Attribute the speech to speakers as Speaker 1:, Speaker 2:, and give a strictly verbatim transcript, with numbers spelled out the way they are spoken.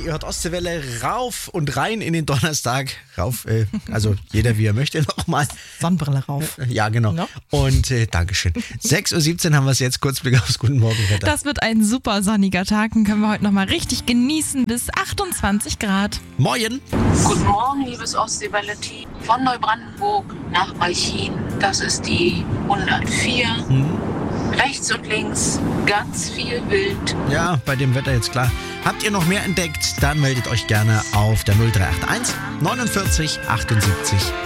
Speaker 1: ihr hört Ostseewelle rauf und rein in den Donnerstag. Rauf, äh, also jeder wie er möchte nochmal.
Speaker 2: Sonnenbrille rauf.
Speaker 1: Ja, genau.
Speaker 2: No?
Speaker 1: Und äh, Dankeschön. sechs Uhr siebzehn haben wir es jetzt. Kurzblick aufs Guten Morgen, Wetter.
Speaker 2: Das wird ein super sonniger Tag. Den können wir heute nochmal richtig genießen bis achtundzwanzig Grad.
Speaker 1: Moin.
Speaker 3: Guten Morgen, liebes Ostseewelle-Team. Von Neubrandenburg nach Malchin. Das ist die hundertvier.
Speaker 1: Hm.
Speaker 3: Rechts und links ganz viel Wild.
Speaker 1: Ja, bei dem Wetter jetzt klar. Habt ihr noch mehr entdeckt? Dann meldet euch gerne auf der null drei acht eins neunundvierzig achtundsiebzig